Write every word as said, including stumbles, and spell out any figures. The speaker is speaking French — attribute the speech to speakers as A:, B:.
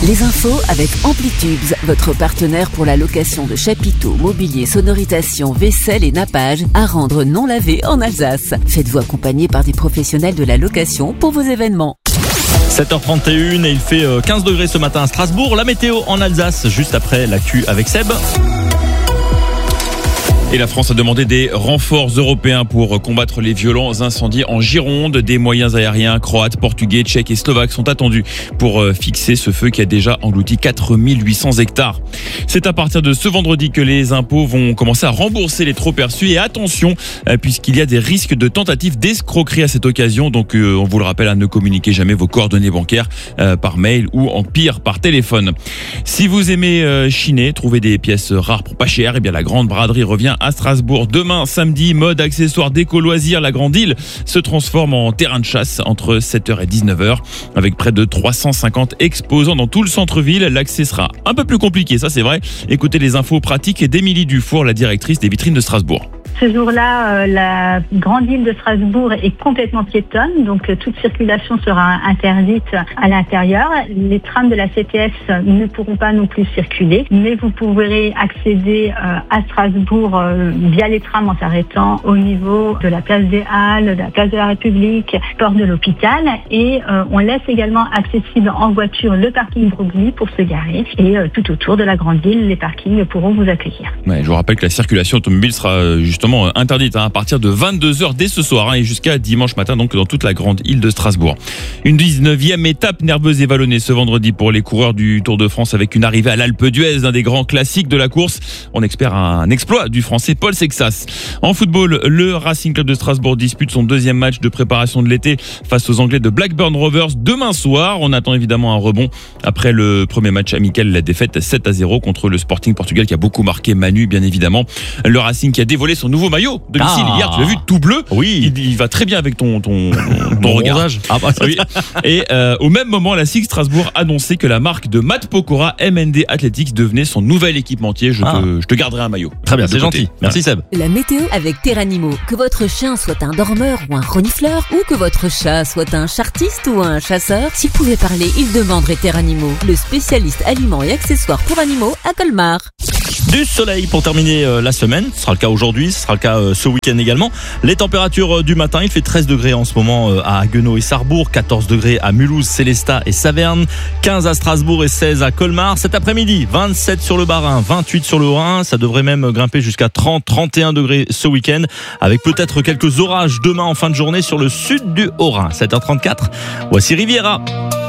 A: Les infos avec Amplitubes, votre partenaire pour la location de chapiteaux, mobilier, sonorisation, vaisselle et nappage à rendre non lavé en Alsace. Faites-vous accompagner par des professionnels de la location pour vos événements.
B: sept heures trente et une et il fait quinze degrés ce matin à Strasbourg. La météo en Alsace, juste après l'actu avec Seb.
C: Et la France a demandé des renforts européens pour combattre les violents incendies en Gironde. Des moyens aériens croates, portugais, tchèques et slovaques sont attendus pour fixer ce feu qui a déjà englouti quatre mille huit cents hectares. C'est à partir de ce vendredi que les impôts vont commencer à rembourser les trop perçus. Et attention, puisqu'il y a des risques de tentatives d'escroquerie à cette occasion. Donc on vous le rappelle, à ne communiquer jamais vos coordonnées bancaires par mail ou en pire par téléphone. Si vous aimez chiner, trouver des pièces rares pour pas cher, et bien la Grande Braderie revient à Strasbourg demain samedi. Mode, accessoires, déco, loisirs, la Grande Île se transforme en terrain de chasse entre sept heures et dix-neuf heures avec près de trois cent cinquante exposants dans tout le centre-ville. L'accès sera un peu plus compliqué, ça c'est vrai. Écoutez les infos pratiques d'Émilie Dufour, la directrice des vitrines de Strasbourg.
D: Ce jour-là, euh, la grande île de Strasbourg est complètement piétonne, donc euh, toute circulation sera interdite à l'intérieur. Les trams de la C T S ne pourront pas non plus circuler, mais vous pourrez accéder euh, à Strasbourg euh, via les trams en s'arrêtant au niveau de la place des Halles, de la place de la République, porte de l'hôpital, et euh, on laisse également accessible en voiture le parking Broglie pour se garer, et euh, tout autour de la grande île, les parkings pourront vous accueillir.
C: Ouais, je vous rappelle que la circulation automobile sera justement interdite hein, à partir de vingt-deux heures dès ce soir hein, et jusqu'à dimanche matin, donc dans toute la grande île de Strasbourg. Une dix-neuvième étape nerveuse et vallonnée ce vendredi pour les coureurs du Tour de France avec une arrivée à l'Alpe d'Huez, un des grands classiques de la course. On espère un exploit du Français Paul Sexas. En football, le Racing Club de Strasbourg dispute son deuxième match de préparation de l'été face aux Anglais de Blackburn Rovers demain soir. On attend évidemment un rebond après le premier match amical, la défaite sept à zéro contre le Sporting Portugal qui a beaucoup marqué Manu, bien évidemment. Le Racing qui a dévoilé son nouveau maillot de domicile ah. hier, tu l'as vu, tout bleu.
B: Oui,
C: il, il va très bien avec ton ton, ton regard.
B: Ah bah,
C: oui. Et euh, au même moment, la S I G Strasbourg annonçait que la marque de Matt Pokora M N D Athletics devenait son nouvel équipementier. Je, ah. te, je te garderai un maillot.
B: Très bien, c'est côté. Gentil. Merci Seb.
A: La météo avec Terranimo. Que votre chien soit un dormeur ou un renifleur, ou que votre chat soit un chartiste ou un chasseur, s'il pouvait parler, il demanderait Terranimo, le spécialiste aliments et accessoires pour animaux à Colmar.
B: Du soleil pour terminer euh, la semaine, ce sera le cas aujourd'hui, ce sera le cas euh, ce week-end également. Les températures euh, du matin, il fait treize degrés en ce moment euh, à Haguenau et Sarrebourg, quatorze degrés à Mulhouse, Célestat et Saverne, quinze à Strasbourg et seize à Colmar. Cet après-midi, vingt-sept sur le Bas-Rhin, vingt-huit sur le Haut-Rhin, ça devrait même grimper jusqu'à trente à trente et un degrés ce week-end, avec peut-être quelques orages demain en fin de journée sur le sud du Haut-Rhin. sept heures trente-quatre, voici Riviera.